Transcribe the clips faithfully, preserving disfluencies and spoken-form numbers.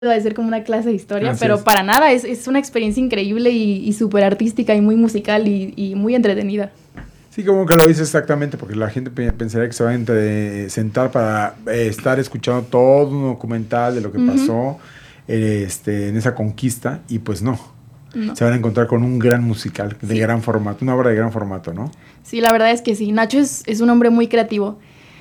va a ser como una clase de historia, Así pero es. para nada, es, es una experiencia increíble y, y súper artística y muy musical y, y muy entretenida. Sí, como que lo dices exactamente, porque la gente pe- pensaría que se va a entre- sentar para eh, estar escuchando todo un documental de lo que Ujú. pasó eh, este, en esa conquista, y pues no. No. Se van a encontrar con un gran musical de Sí. gran formato, una obra de gran formato, ¿no? Sí, la verdad es que sí. Nacho es, es un hombre muy creativo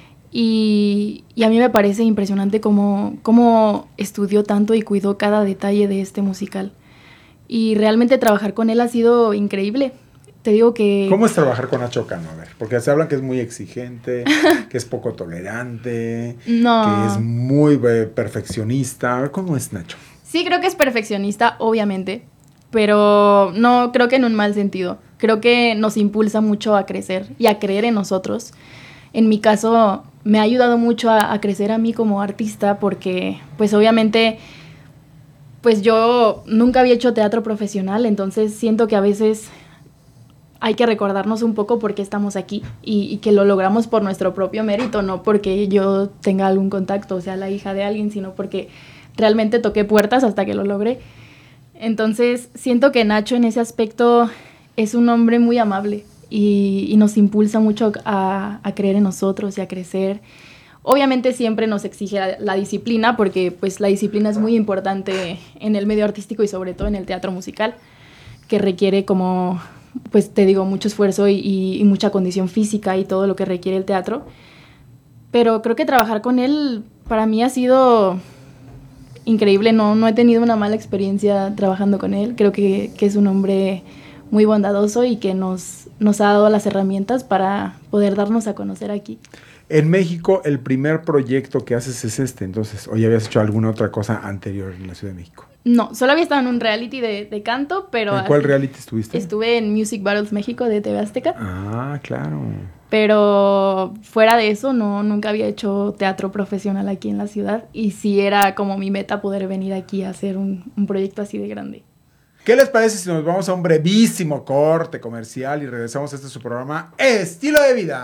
y, y a mí me parece impresionante cómo, cómo estudió tanto y cuidó cada detalle de este musical. Y realmente trabajar con él ha sido increíble. Te digo que... ¿Cómo es trabajar con Nacho Cano? A ver, porque se habla que es muy exigente, que es poco tolerante, No. que es muy eh, perfeccionista. A ver, ¿cómo es Nacho? Sí, creo que es perfeccionista, obviamente, pero no creo que en un mal sentido. Creo que nos impulsa mucho a crecer y a creer en nosotros. En mi caso, me ha ayudado mucho a, a crecer a mí como artista porque, pues obviamente, pues yo nunca había hecho teatro profesional, entonces siento que a veces hay que recordarnos un poco por qué estamos aquí y, y que lo logramos por nuestro propio mérito, no porque yo tenga algún contacto, o sea, la hija de alguien, sino porque realmente toqué puertas hasta que lo logré. Entonces, siento que Nacho en ese aspecto es un hombre muy amable y, y nos impulsa mucho a, a creer en nosotros y a crecer. Obviamente siempre nos exige la, la disciplina, porque pues la disciplina es muy importante en el medio artístico y sobre todo en el teatro musical, que requiere como, pues te digo, mucho esfuerzo y, y, y mucha condición física y todo lo que requiere el teatro. Pero creo que trabajar con él para mí ha sido increíble, no, no he tenido una mala experiencia trabajando con él. Creo que, que es un hombre muy bondadoso y que nos, nos ha dado las herramientas para poder darnos a conocer aquí. En México, el primer proyecto que haces es este, entonces, ¿o ya habías hecho alguna otra cosa anterior en la Ciudad de México? No, solo había estado en un reality de, de canto, pero... ¿En cuál así, reality estuviste? Estuve en Music Battles México de T V Azteca. Ah, claro. Pero fuera de eso, no, nunca había hecho teatro profesional aquí en la ciudad. Y sí era como mi meta poder venir aquí a hacer un, un proyecto así de grande. ¿Qué les parece si nos vamos a un brevísimo corte comercial y regresamos a este su programa Estilo de Vida?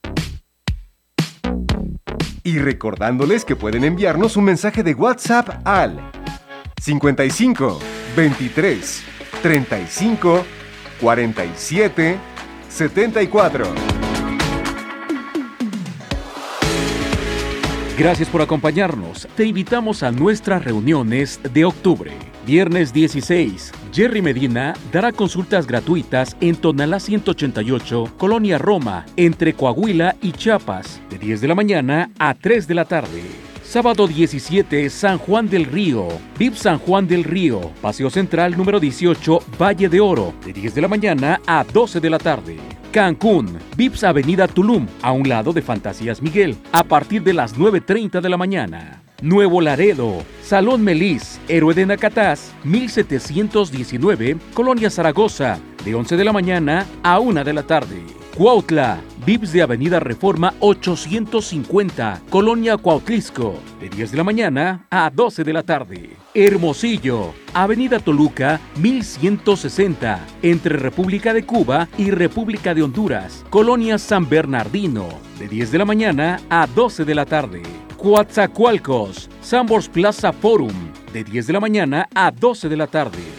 Y recordándoles que pueden enviarnos un mensaje de WhatsApp al cincuenta y cinco, veintitrés, treinta y cinco, cuarenta y siete, setenta y cuatro. Gracias por acompañarnos. Te invitamos a nuestras reuniones de octubre. Viernes dieciséis, Jerry Medina dará consultas gratuitas en Tonalá ciento ochenta y ocho, Colonia Roma, entre Coahuila y Chiapas, de diez de la mañana a tres de la tarde. Sábado diecisiete, San Juan del Río, V I P San Juan del Río, Paseo Central número dieciocho, Valle de Oro, de diez de la mañana a doce de la tarde. Cancún, V I P S Avenida Tulum, a un lado de Fantasías Miguel, a partir de las nueve treinta de la mañana. Nuevo Laredo, Salón Melis, Héroe de Nacatás, mil setecientos diecinueve, Colonia Zaragoza, de once de la mañana a una de la tarde. Cuautla, V I P S de Avenida Reforma ochocientos cincuenta, Colonia Cuautlisco, de diez de la mañana a doce de la tarde. Hermosillo, Avenida Toluca mil ciento sesenta, entre República de Cuba y República de Honduras, Colonia San Bernardino, de diez de la mañana a doce de la tarde. Coatzacoalcos, Sambors Plaza Forum, de diez de la mañana a doce de la tarde.